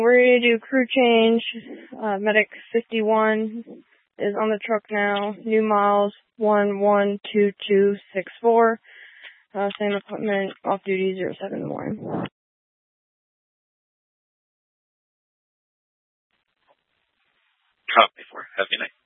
We're ready to do crew change. Medic 51 is on the truck now. New miles 112264. Same equipment, off duty 07 in the morning. Copy 4. Have a good night.